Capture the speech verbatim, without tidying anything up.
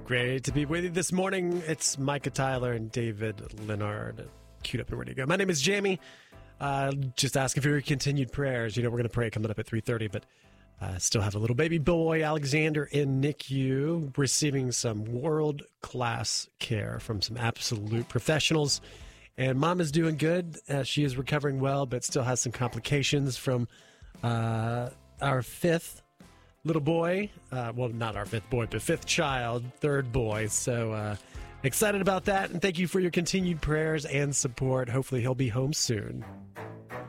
Great to be with you this morning. It's Micah Tyler and David Leonard queued up and ready to go. My name is Jamie. Uh, just asking for your continued prayers. You know, we're going to pray coming up at three thirty, but uh, still have a little baby boy, Alexander, in N I C U, receiving some world-class care from some absolute professionals. And mom is doing good. Uh, she is recovering well, but still has some complications from uh, our fifth little boy. Uh, well, not our fifth boy, but fifth child, third boy. So uh, excited about that. And thank you for your continued prayers and support. Hopefully he'll be home soon.